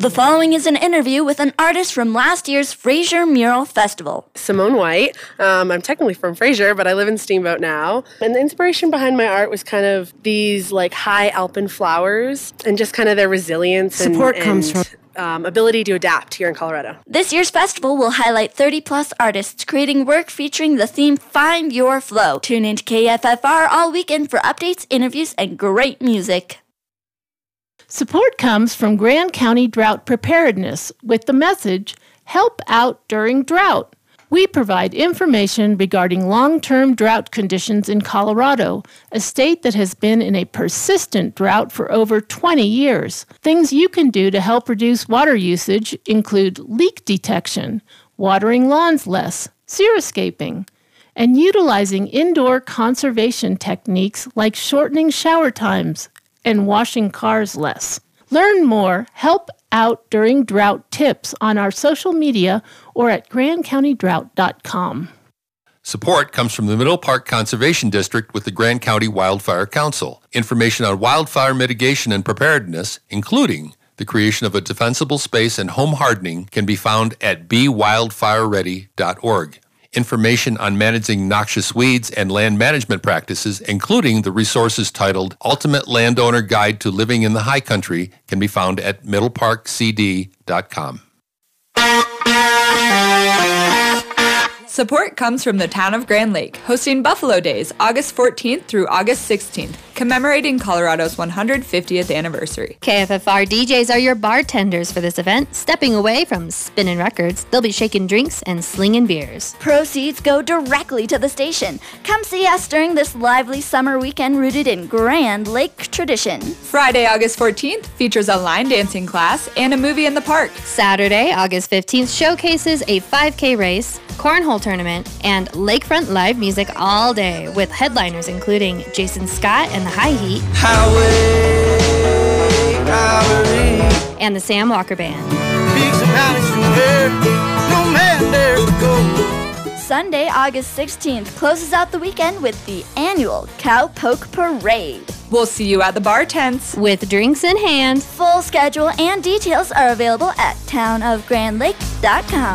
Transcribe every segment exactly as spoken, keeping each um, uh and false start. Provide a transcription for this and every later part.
The following is an interview with an artist from last year's Fraser Mural Festival. Simone White. Um, I'm technically from Fraser, but I live in Steamboat now. And the inspiration behind my art was kind of these like high alpine flowers and just kind of their resilience and, Support and comes from um, ability to adapt here in Colorado. This year's festival will highlight thirty plus artists creating work featuring the theme Find Your Flow. Tune into K F F R all weekend for updates, interviews, and great music. Support comes from Grand County Drought Preparedness with the message, Help Out During Drought. We provide information regarding long-term drought conditions in Colorado, a state that has been in a persistent drought for over twenty years. Things you can do to help reduce water usage include leak detection, watering lawns less, xeriscaping, and utilizing indoor conservation techniques like shortening shower times and washing cars less. Learn more Help Out During Drought tips on our social media or at grand county drought dot com. Support comes from the Middle Park Conservation District with the Grand County Wildfire Council. Information on wildfire mitigation and preparedness, including the creation of a defensible space and home hardening, can be found at be wildfire ready dot org. Information on managing noxious weeds and land management practices, including the resources titled Ultimate Landowner Guide to Living in the High Country, can be found at middle park c d dot com. Support comes from the town of Grand Lake, hosting Buffalo Days August fourteenth through August sixteenth, commemorating Colorado's one hundred fiftieth anniversary. K F F R D Js are your bartenders for this event. Stepping away from spinning records, they'll be shaking drinks and slinging beers. Proceeds go directly to the station. Come see us during this lively summer weekend rooted in Grand Lake tradition. Friday, August fourteenth features a line dancing class and a movie in the park. Saturday, August fifteenth showcases a five K race, cornhole tournament, and lakefront live music all day with headliners including Jason Scott and the High Heat, Highway, highway. and the Sam Walker Band. No man dares to go. Sunday, August sixteenth closes out the weekend with the annual Cowpoke Parade. We'll see you at the bar tents. With drinks in hand. Full schedule and details are available at town of grand lake dot com.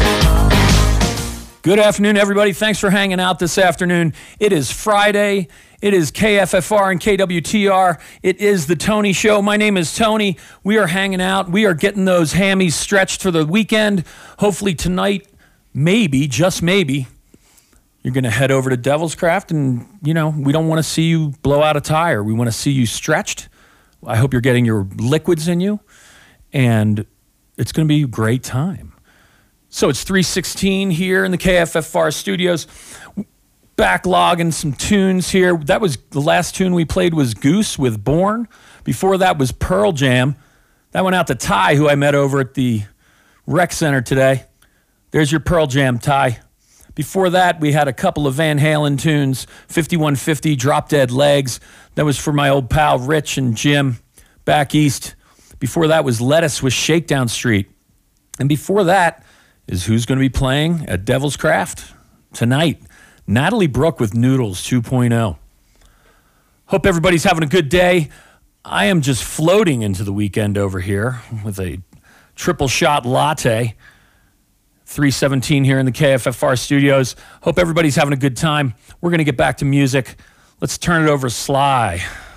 Good afternoon, everybody. Thanks for hanging out this afternoon. It is Friday. It is K F F R and K W T R. It is the Tony Show. My name is Tony. We are hanging out. We are getting those hammies stretched for the weekend. Hopefully tonight, maybe, just maybe, you're going to head over to Devil's Craft and, you know, we don't want to see you blow out a tire. We want to see you stretched. I hope you're getting your liquids in you, and it's going to be a great time. So it's three sixteen here in the K F F R studios. Backlogging some tunes here. That was the last tune we played was Goose with Born. Before that was Pearl Jam. That went out to Ty, who I met over at the rec center today. There's your Pearl Jam, Ty. Before that, we had a couple of Van Halen tunes. fifty-one fifty, Drop Dead Legs. That was for my old pal Rich and Jim back east. Before that was Lettuce with Shakedown Street. And before that is who's going to be playing at Devil's Craft tonight. Natalie Brooke with Noodles two point oh. Hope everybody's having a good day. I am just floating into the weekend over here with a triple shot latte. three seventeen here in the K F F R studios. Hope everybody's having a good time. We're going to get back to music. Let's turn it over to Sly.